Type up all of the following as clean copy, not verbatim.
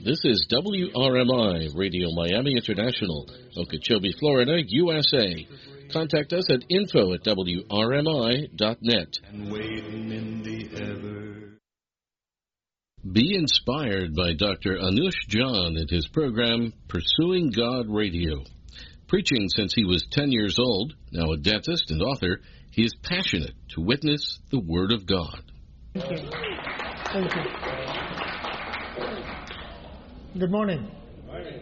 This is WRMI, Radio Miami International, Okeechobee, Florida, USA. Contact us at info@wrmi.net. Be inspired by Dr. Anush John and his program, Pursuing God Radio. Preaching since he was 10 years old, now a dentist and author, he is passionate to witness the Word of God. Thank you. Thank you. Good morning. Good morning.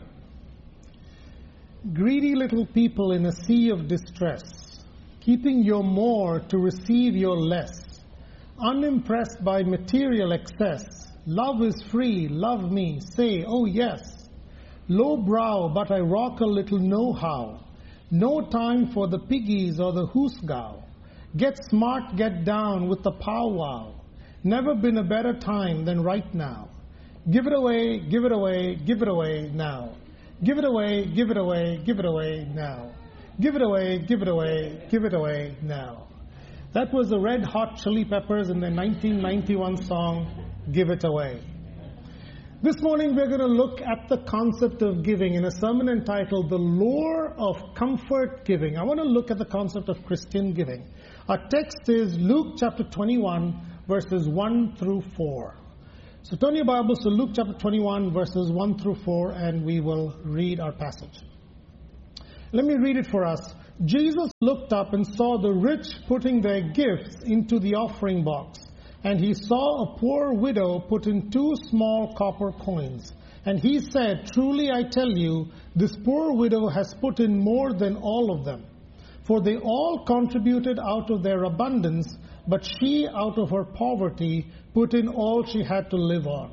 Greedy little people in a sea of distress, keeping your more to receive your less, unimpressed by material excess. Love is free, love me, say, oh yes. Low brow, but I rock a little know-how. No time for the piggies or the hoosgow. Get smart, get down with the powwow. Never been a better time than right now. Give it away, give it away, give it away now. Give it away, give it away, give it away now. Give it away, give it away, give it away now. That was the Red Hot Chili Peppers in their 1991 song, Give It Away. This morning we're going to look at the concept of giving in a sermon entitled The Lure of Comfort Giving. I want to look at the concept of Christian giving. Our text is Luke chapter 21, verses 1 through 4. So turn your Bibles to Luke chapter 21, verses 1 through 4, and we will read our passage. Let me read it for us. Jesus looked up and saw the rich putting their gifts into the offering box. And he saw a poor widow put in 2 small copper coins. And he said, truly I tell you, this poor widow has put in more than all of them. For they all contributed out of their abundance, but she out of her poverty put in all she had to live on.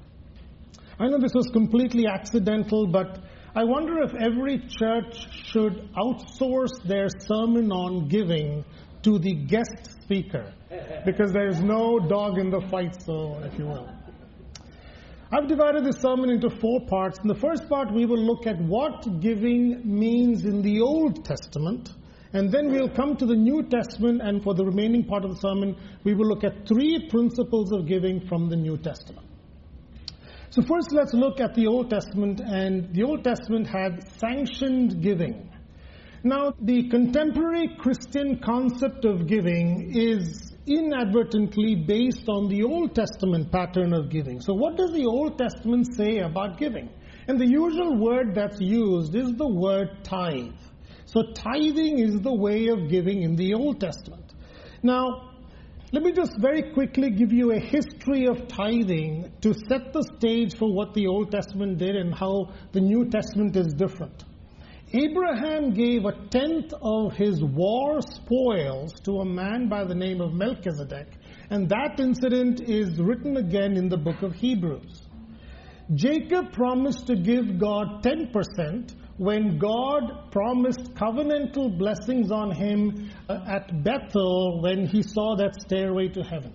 I know this was completely accidental, but I wonder if every church should outsource their sermon on giving to the guest speaker, because there is no dog in the fight, so if you will. I've divided this sermon into 4 parts. In the first part, we will look at what giving means in the Old Testament, and then we'll come to the New Testament, and for the remaining part of the sermon, we will look at 3 principles of giving from the New Testament. So first, let's look at the Old Testament, and the Old Testament had sanctioned giving. Now, the contemporary Christian concept of giving is inadvertently based on the Old Testament pattern of giving. So what does the Old Testament say about giving? And the usual word that's used is the word tithe. So tithing is the way of giving in the Old Testament. Now, let me just very quickly give you a history of tithing to set the stage for what the Old Testament did and how the New Testament is different. Abraham gave 1/10 of his war spoils to a man by the name of Melchizedek, and that incident is written again in the book of Hebrews. Jacob promised to give God 10% when God promised covenantal blessings on him at Bethel when he saw that stairway to heaven.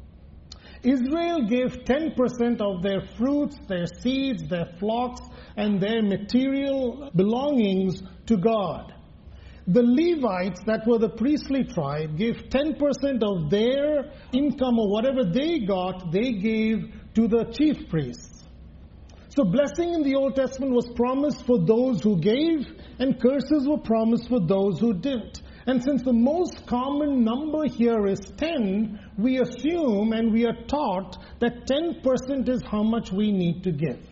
Israel gave 10% of their fruits, their seeds, their flocks, and their material belongings to God. The Levites, that were the priestly tribe, gave 10% of their income or whatever they got, they gave to the chief priests. So blessing in the Old Testament was promised for those who gave, and curses were promised for those who didn't. And since the most common number here is 10, we assume and we are taught that 10% is how much we need to give.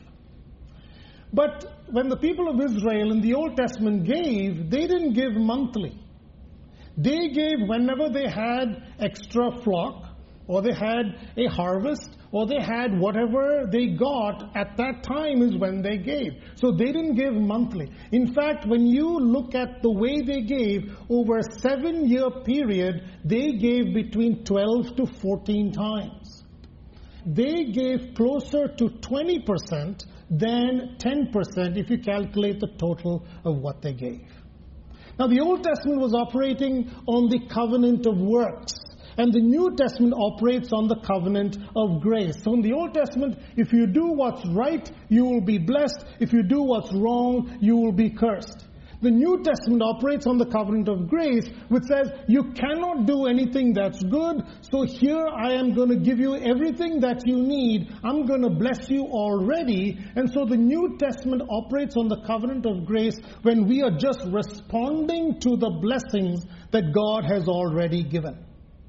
But when the people of Israel in the Old Testament gave, they didn't give monthly. They gave whenever they had extra flock, or they had a harvest, or they had whatever they got at that time is when they gave. So they didn't give monthly. In fact, when you look at the way they gave, over a 7-year period, they gave between 12 to 14 times. They gave closer to 20% than 10% if you calculate the total of what they gave. Now, the Old Testament was operating on the covenant of works, and the New Testament operates on the covenant of grace. So in the Old Testament, if you do what's right, you will be blessed. If you do what's wrong, you will be cursed. The New Testament operates on the covenant of grace, which says you cannot do anything that's good, so here I am going to give you everything that you need. I'm going to bless you already. And so the New Testament operates on the covenant of grace when we are just responding to the blessings that God has already given.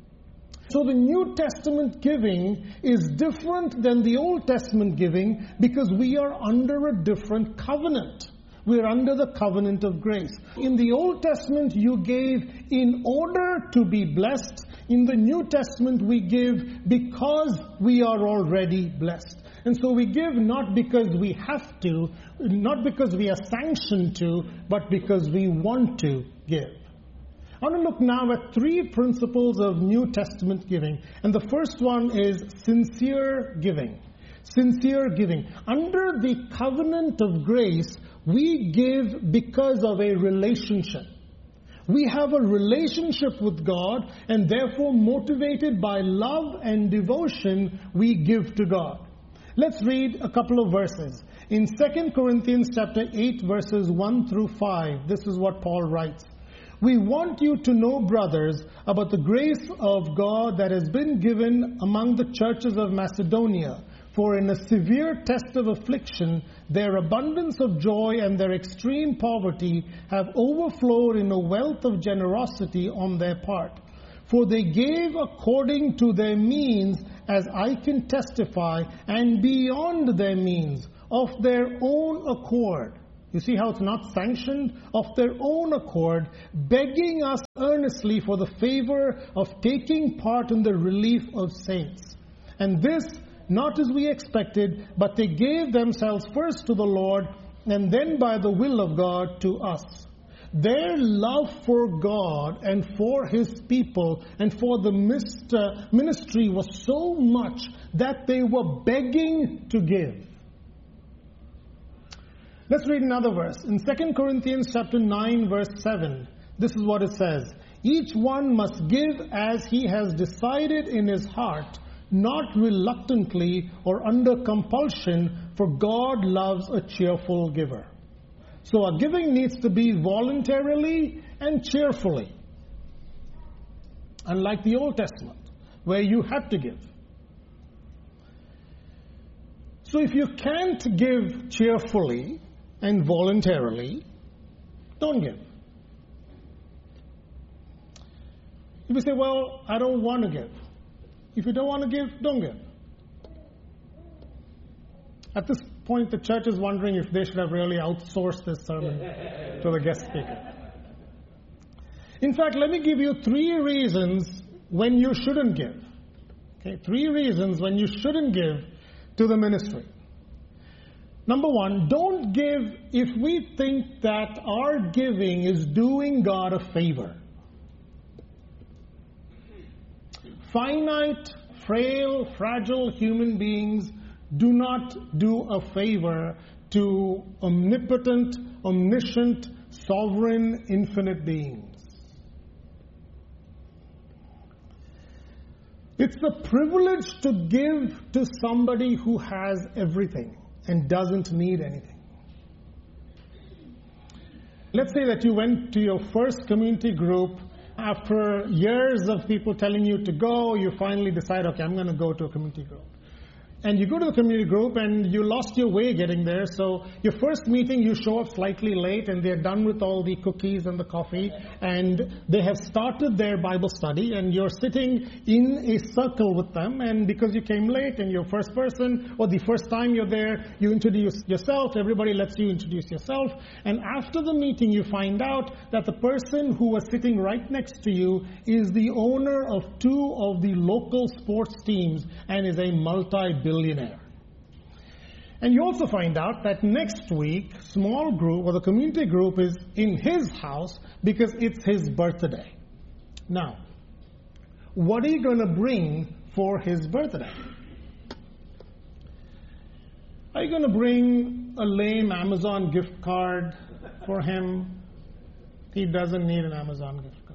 So the New Testament giving is different than the Old Testament giving because we are under a different covenant. We are under the covenant of grace. In the Old Testament, you gave in order to be blessed. In the New Testament, we give because we are already blessed. And so we give not because we have to, not because we are sanctioned to, but because we want to give. I want to look now at three principles of New Testament giving. And the first one is sincere giving. Sincere giving. Under the covenant of grace, we give because of a relationship. We have a relationship with God, and therefore motivated by love and devotion, we give to God. Let's read a couple of verses. In 2 Corinthians chapter 8, verses 1 through 5, this is what Paul writes. We want you to know, brothers, about the grace of God that has been given among the churches of Macedonia. For in a severe test of affliction, their abundance of joy and their extreme poverty have overflowed in a wealth of generosity on their part. For they gave according to their means, as I can testify, and beyond their means, of their own accord. You see how it's not sanctioned? Of their own accord, begging us earnestly for the favor of taking part in the relief of saints. And this, not as we expected, but they gave themselves first to the Lord, and then by the will of God to us. Their love for God and for His people and for the ministry was so much that they were begging to give. Let's read another verse. In 2 Corinthians chapter 9, verse 7, this is what it says. Each one must give as he has decided in his heart, not reluctantly or under compulsion, for God loves a cheerful giver. So our giving needs to be voluntarily and cheerfully. Unlike the Old Testament, where you had to give. So if you can't give cheerfully and voluntarily, don't give. If you say, well, I don't want to give. If you don't want to give, don't give. At this point, the church is wondering if they should have really outsourced this sermon to the guest speaker. In fact, let me give you 3 reasons when you shouldn't give. Okay, 3 reasons when you shouldn't give to the ministry. Number 1, don't give if we think that our giving is doing God a favor. Finite, frail, fragile human beings do not do a favor to omnipotent, omniscient, sovereign, infinite beings. It's a privilege to give to somebody who has everything and doesn't need anything. Let's say that you went to your first community group. After years of people telling you to go, you finally decide, okay, I'm going to go to a community group. And you go to the community group and you lost your way getting there. So your first meeting, you show up slightly late and they're done with all the cookies and the coffee. And they have started their Bible study and you're sitting in a circle with them. And because you came late and you're first person or the first time you're there, you introduce yourself. Everybody lets you introduce yourself. And after the meeting, you find out that the person who was sitting right next to you is the owner of 2 of the local sports teams and is a multi-billionaire. And you also find out that next week, small group or the community group is in his house because it's his birthday. Now, what are you going to bring for his birthday? Are you going to bring a lame Amazon gift card for him? He doesn't need an Amazon gift card.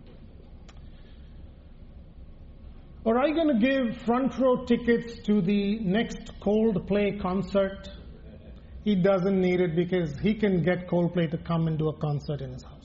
Or are you going to give front row tickets to the next Coldplay concert? He doesn't need it because he can get Coldplay to come and do a concert in his house.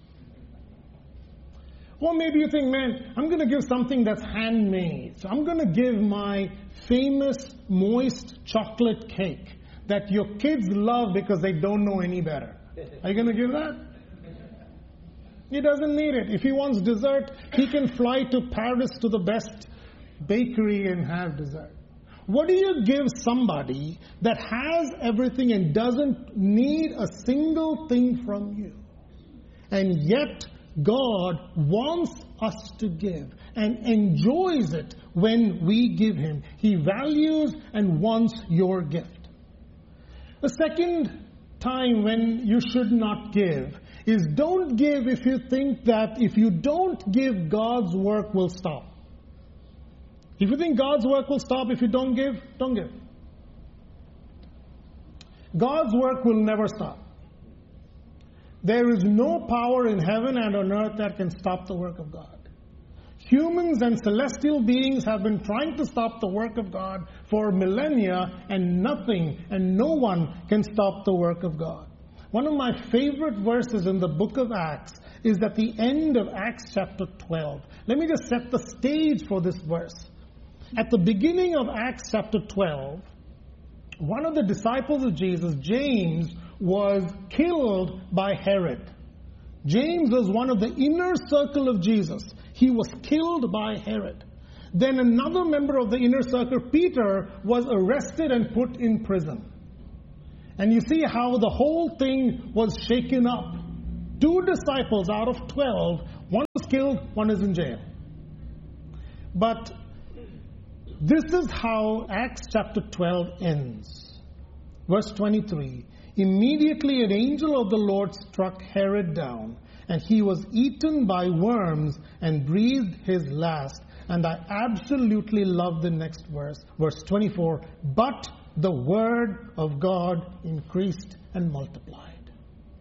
Or maybe you think, man, I'm going to give something that's handmade. So I'm going to give my famous moist chocolate cake that your kids love because they don't know any better. Are you going to give that? He doesn't need it. If he wants dessert, he can fly to Paris to the best bakery and have dessert. What do you give somebody that has everything and doesn't need a single thing from you? And yet, God wants us to give and enjoys it when we give Him. He values and wants your gift. The second time when you should not give is don't give if you think that if you don't give, God's work will stop. If you think God's work will stop if you don't give, don't give. God's work will never stop. There is no power in heaven and on earth that can stop the work of God. Humans and celestial beings have been trying to stop the work of God for millennia, and nothing and no one can stop the work of God. One of my favorite verses in the book of Acts is at the end of Acts chapter 12. Let me just set the stage for this verse. At the beginning of Acts chapter 12, one of the disciples of Jesus, James, was killed by Herod. James was one of the inner circle of Jesus. He was killed by Herod. Then another member of the inner circle, Peter, was arrested and put in prison. And you see how the whole thing was shaken up. 2 disciples out of 12, one was killed, one is in jail. But this is how Acts chapter 12 ends. Verse 23. Immediately an angel of the Lord struck Herod down, and he was eaten by worms and breathed his last. And I absolutely love the next verse, verse 24. But the word of God increased and multiplied.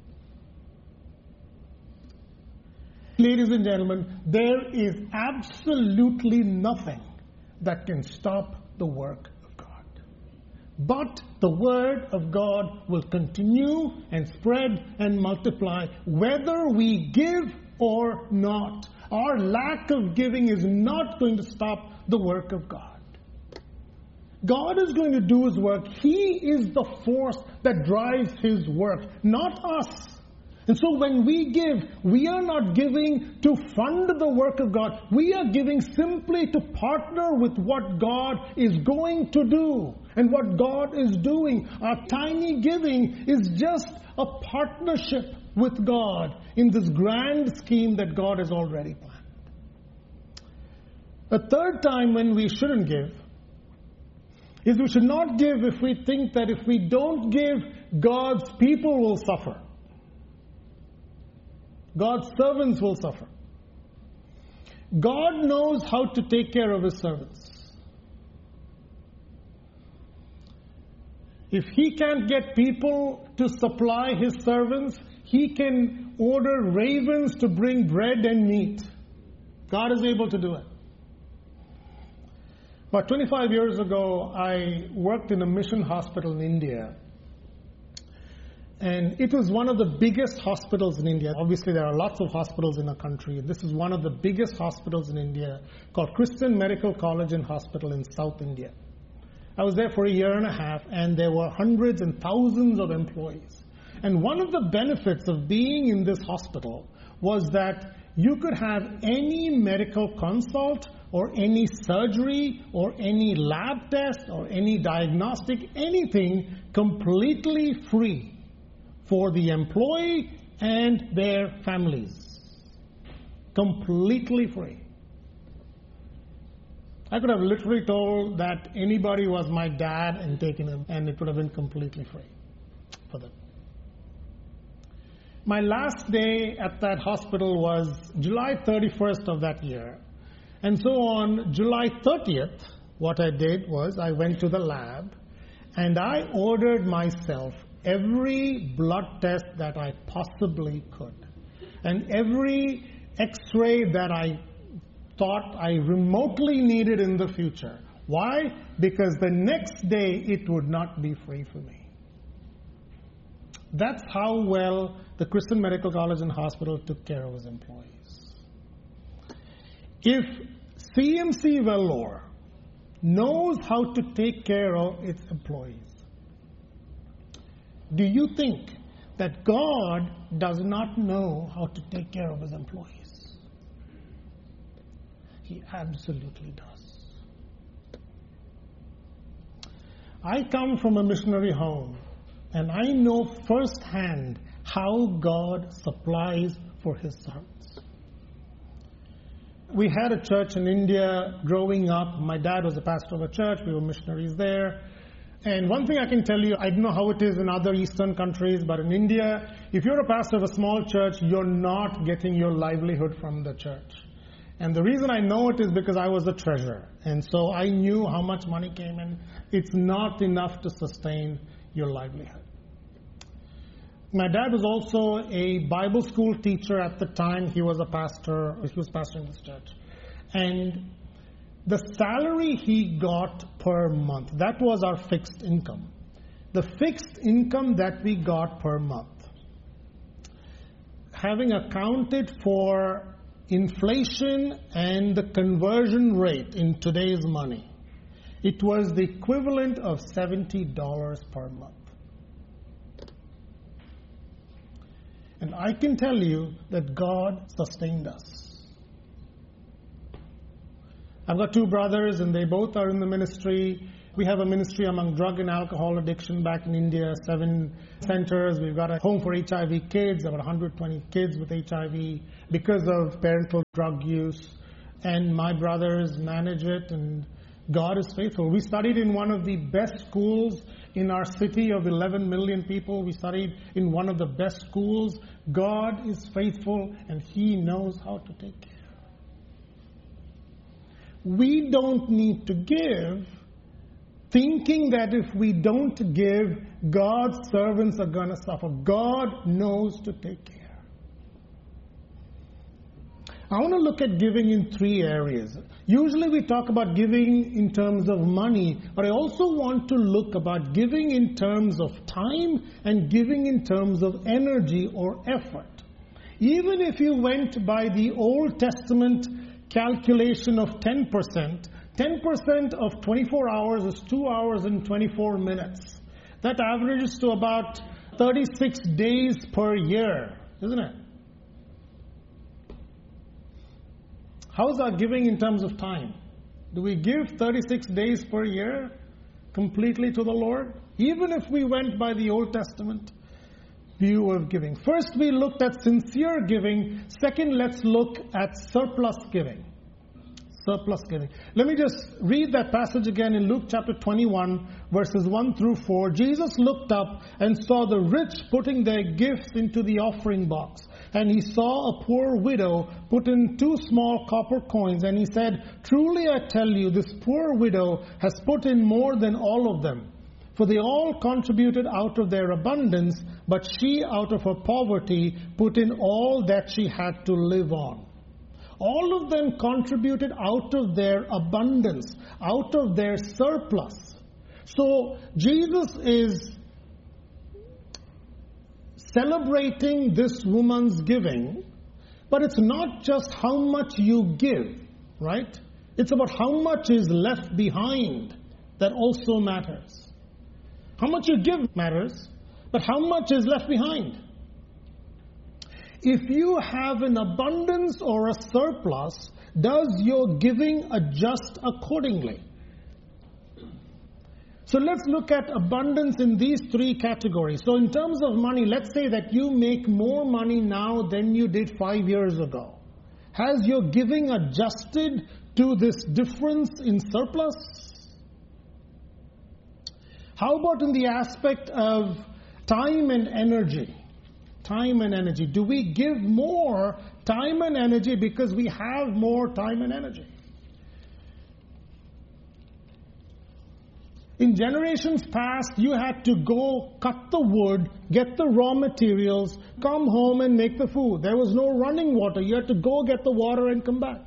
Ladies and gentlemen, there is absolutely nothing that can stop the work of God. But the word of God will continue and spread and multiply whether we give or not. Our lack of giving is not going to stop the work of God. God is going to do His work. He is the force that drives His work, not us. And so when we give, we are not giving to fund the work of God. We are giving simply to partner with what God is going to do and what God is doing. Our tiny giving is just a partnership with God in this grand scheme that God has already planned. A third time when we shouldn't give is we should not give if we think that if we don't give, God's people will suffer. God's servants will suffer. God knows how to take care of His servants. If He can't get people to supply His servants, He can order ravens to bring bread and meat. God is able to do it. About 25 years ago, I worked in a mission hospital in India. And it was one of the biggest hospitals in India. Obviously, there are lots of hospitals in our country. This is one of the biggest hospitals in India called Christian Medical College and Hospital in South India. I was there for a year and a half, and there were hundreds and thousands of employees. And one of the benefits of being in this hospital was that you could have any medical consult or any surgery or any lab test or any diagnostic, anything completely free for the employee and their families. Completely free. I could have literally told that anybody was my dad and taken him, and it would have been completely free for them. My last day at that hospital was July 31st of that year. And so on July 30th, what I did was I went to the lab and I ordered myself every blood test that I possibly could, and every x-ray that I thought I remotely needed in the future. Why? Because the next day it would not be free for me. That's how well the Christian Medical College and Hospital took care of its employees. If CMC Vellore knows how to take care of its employees, do you think that God does not know how to take care of his employees? He absolutely does. I come from a missionary home, and I know firsthand how God supplies for his servants. We had a church in India growing up. My dad was a pastor of a church. We were missionaries there. And one thing I can tell you, I don't know how it is in other Eastern countries, but in India, if you're a pastor of a small church, you're not getting your livelihood from the church. And the reason I know it is because I was the treasurer. And so I knew how much money came in. It's not enough to sustain your livelihood. My dad was also a Bible school teacher at the time. He was a pastor. He was pastoring this church. And the salary he got per month, that was our fixed income. The fixed income that we got per month, having accounted for inflation and the conversion rate in today's money, it was the equivalent of $70 per month. And I can tell you that God sustained us. I've got two brothers, and they both are in the ministry. We have a ministry among drug and alcohol addiction back in India, 7 centers. We've got a home for HIV kids, about 120 kids with HIV because of parental drug use. And my brothers manage it, and God is faithful. We studied in one of the best schools in our city of 11 million people. We studied in one of the best schools. God is faithful, and he knows how to take care. We don't need to give, thinking that if we don't give, God's servants are going to suffer. God knows to take care. I want to look at giving in 3 areas. Usually we talk about giving in terms of money, but I also want to look about giving in terms of time and giving in terms of energy or effort. Even if you went by the Old Testament calculation of 10%, 10% of 24 hours is 2 hours and 24 minutes. That averages to about 36 days per year, isn't it? How's our giving in terms of time? Do we give 36 days per year completely to the Lord? Even if we went by the Old Testament view of giving. First, we looked at sincere giving. Second, let's look at surplus giving. Surplus giving. Let me just read that passage again in Luke chapter 21, verses 1 through 4. Jesus looked up and saw the rich putting their gifts into the offering box. And he saw a poor widow put in 2 small copper coins. And he said, "Truly I tell you, this poor widow has put in more than all of them. For they all contributed out of their abundance, but she out of her poverty put in all that she had to live on." All of them contributed out of their abundance, out of their surplus. So Jesus is celebrating this woman's giving, but it's not just how much you give, right? It's about how much is left behind that also matters. How much you give matters, but how much is left behind? If you have an abundance or a surplus, does your giving adjust accordingly? So let's look at abundance in these 3 categories. So in terms of money, let's say that you make more money now than you did 5 years ago. Has your giving adjusted to this difference in surplus? How about in the aspect of time and energy? Time and energy. Do we give more time and energy because we have more time and energy? In generations past, you had to go cut the wood, get the raw materials, come home and make the food. There was no running water. You had to go get the water and come back.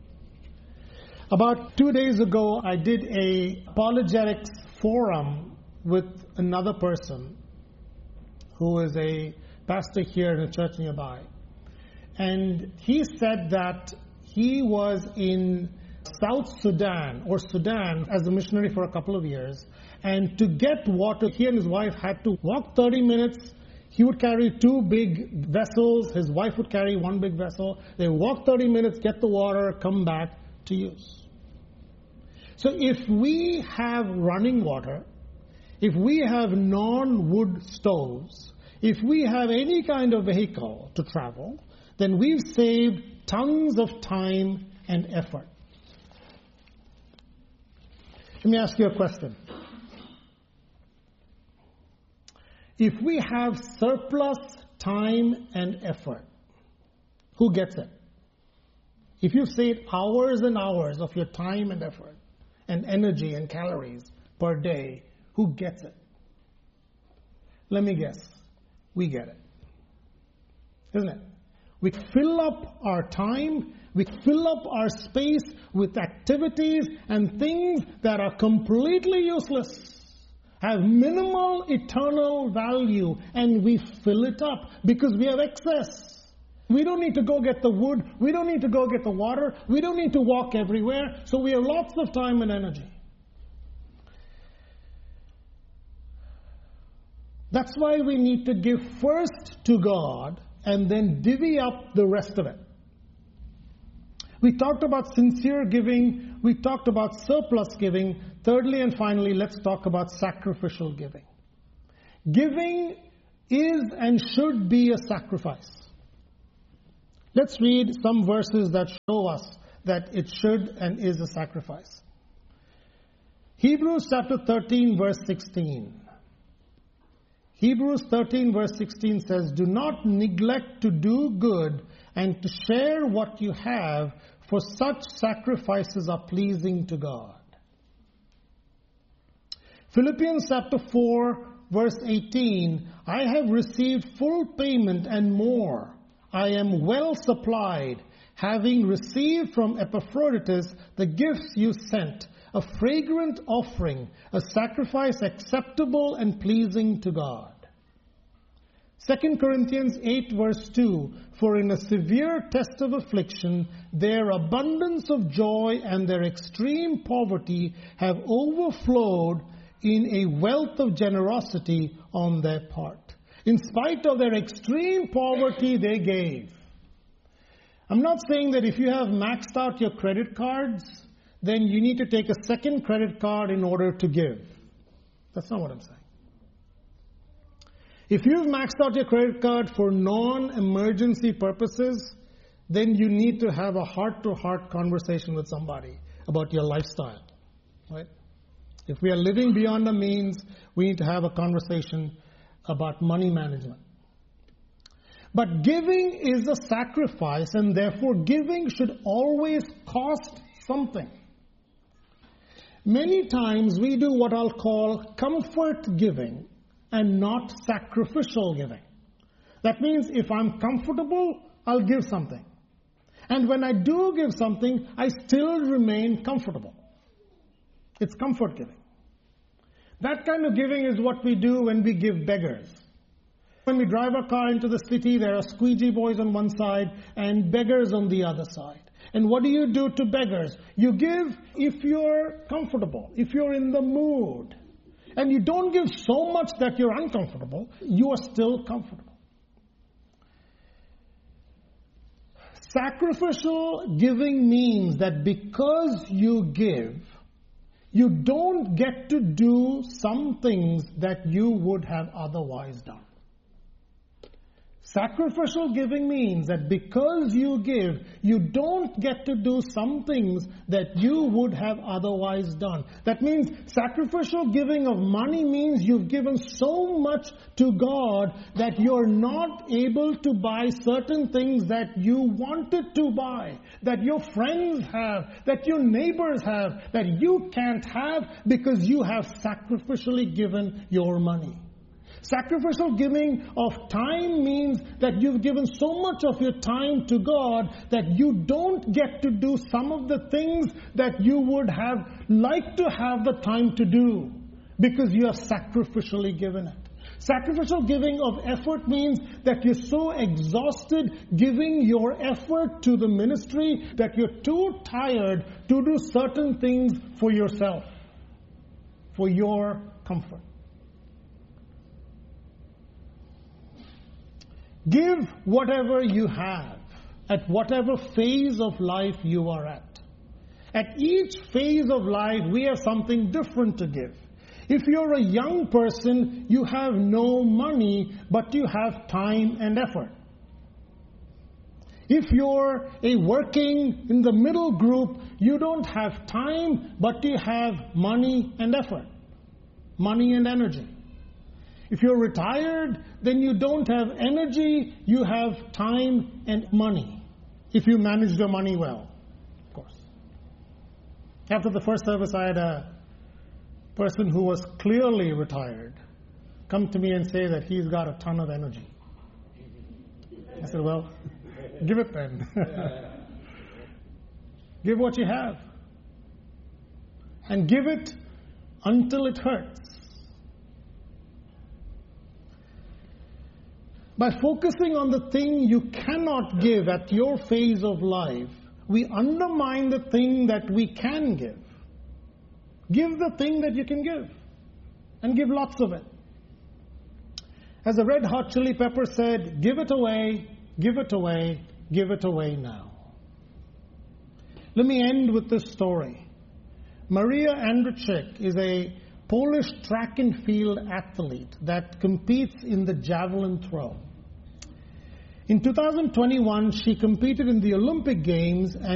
About 2 days ago, I did a apologetics forum with another person. who is a pastor here in a church nearby. And he said that he was in South Sudan or Sudan as a missionary for a couple of years. And to get water, he and his wife had to walk 30 minutes. He would carry 2 big vessels. His wife would carry 1 big vessel. They walk 30 minutes, get the water, come back to use. So if we have running water, if we have non-wood stoves, if we have any kind of vehicle to travel, then we've saved tons of time and effort. Let me ask you a question. If we have surplus time and effort, who gets it? If you saved hours and hours of your time and effort and energy and calories per day, who gets it? Let me guess. We get it. Isn't it? We fill up our time, we fill up our space with activities and things that are completely useless, have minimal eternal value, and we fill it up because we have excess. We don't need to go get the wood, we don't need to go get the water, we don't need to walk everywhere, so we have lots of time and energy. That's why we need to give first to God and then divvy up the rest of it. We talked about sincere giving. We talked about surplus giving. Thirdly and finally, let's talk about sacrificial giving. Giving is and should be a sacrifice. Let's read some verses that show us that it should and is a sacrifice. Hebrews chapter 13, verse 16. Hebrews 13 verse 16 says, "Do not neglect to do good and to share what you have, for such sacrifices are pleasing to God." Philippians chapter 4 verse 18, "I have received full payment and more. I am well supplied, having received from Epaphroditus the gifts you sent, a fragrant offering, a sacrifice acceptable and pleasing to God." 2 Corinthians 8 verse 2, "For in a severe test of affliction, their abundance of joy and their extreme poverty have overflowed in a wealth of generosity on their part." In spite of their extreme poverty, they gave. I'm not saying that if you have maxed out your credit cards, then you need to take a second credit card in order to give. That's not what I'm saying. If you've maxed out your credit card for non-emergency purposes, then you need to have a heart-to-heart conversation with somebody about your lifestyle. Right? If we are living beyond our means, we need to have a conversation about money management. But giving is a sacrifice, and therefore giving should always cost something. Many times we do what I'll call comfort giving and not sacrificial giving. That means if I'm comfortable, I'll give something. And when I do give something, I still remain comfortable. It's comfort giving. That kind of giving is what we do when we give beggars. When we drive our car into the city, there are squeegee boys on one side and beggars on the other side. And what do you do to beggars? You give if you're comfortable, if you're in the mood. And you don't give so much that you're uncomfortable, you are still comfortable. Sacrificial giving means that because you give, you don't get to do some things that you would have otherwise done. Sacrificial giving means that because you give, you don't get to do some things that you would have otherwise done. That means sacrificial giving of money means you've given so much to God that you're not able to buy certain things that you wanted to buy, that your friends have, that your neighbors have, that you can't have because you have sacrificially given your money. Sacrificial giving of time means that you've given so much of your time to God that you don't get to do some of the things that you would have liked to have the time to do because you have sacrificially given it. Sacrificial giving of effort means that you're so exhausted giving your effort to the ministry that you're too tired to do certain things for yourself, for your comfort. Give whatever you have at whatever phase of life you are at. At each phase of life, we have something different to give. If you're a young person, you have no money, but you have time and effort. If you're a working in the middle group, you don't have time, but you have money and effort, money and energy. If you're retired, then you don't have energy, you have time and money, if you manage your money well, of course. After the first service, I had a person who was clearly retired come to me and say that he's got a ton of energy. I said, well, give it then. Give what you have. And give it until it hurts. By focusing on the thing you cannot give at your phase of life, we undermine the thing that we can give. Give the thing that you can give. And give lots of it. As the Red Hot Chili Peppers said, give it away, give it away, give it away now. Let me end with this story. Maria Andrzejczyk is a Polish track and field athlete that competes in the javelin throw. In 2021, she competed in the Olympic Games and